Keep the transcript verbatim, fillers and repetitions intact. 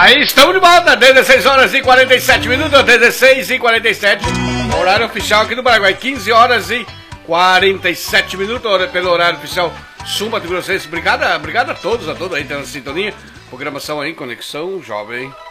Aí estamos de volta, dezesseis horas e quarenta e sete minutos, dezesseis e quarenta e sete, horário oficial aqui no Paraguai, quinze horas e quarenta e sete minutos, pelo horário oficial Sul Mato Grossense. Obrigado, obrigado a todos, a todos aí, tem uma sintonia, programação aí, Conexão Jovem.